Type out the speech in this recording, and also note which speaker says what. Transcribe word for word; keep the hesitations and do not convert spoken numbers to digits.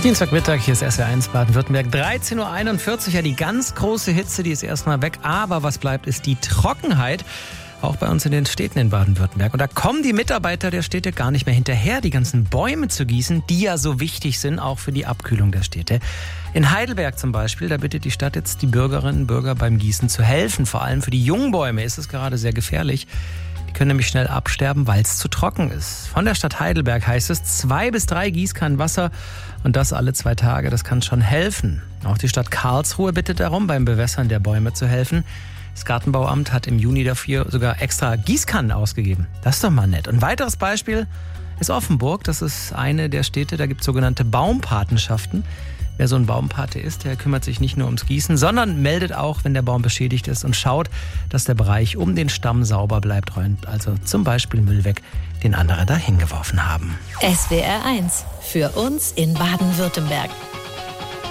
Speaker 1: Dienstagmittag, hier ist S W R eins Baden-Württemberg. dreizehn Uhr einundvierzig, ja, die ganz große Hitze, die ist erstmal weg. Aber was bleibt, ist die Trockenheit. Auch bei uns in den Städten in Baden-Württemberg. Und da kommen die Mitarbeiter der Städte gar nicht mehr hinterher, die ganzen Bäume zu gießen, die ja so wichtig sind, auch für die Abkühlung der Städte. In Heidelberg zum Beispiel, da bittet die Stadt jetzt die Bürgerinnen und Bürger beim Gießen zu helfen. Vor allem für die jungen Bäume ist es gerade sehr gefährlich. Die können nämlich schnell absterben, weil es zu trocken ist. Von der Stadt Heidelberg heißt es, zwei bis drei Gießkannen Wasser und das alle zwei Tage, das kann schon helfen. Auch die Stadt Karlsruhe bittet darum, beim Bewässern der Bäume zu helfen. Das Gartenbauamt hat im Juni dafür sogar extra Gießkannen ausgegeben. Das ist doch mal nett. Und ein weiteres Beispiel ist Offenburg. Das ist eine der Städte, da gibt es sogenannte Baumpatenschaften. Wer so ein Baumpate ist, der kümmert sich nicht nur ums Gießen, sondern meldet auch, wenn der Baum beschädigt ist und schaut, dass der Bereich um den Stamm sauber bleibt, räumt also zum Beispiel Müll weg, den andere da hingeworfen haben.
Speaker 2: S W R eins. Für uns in Baden-Württemberg.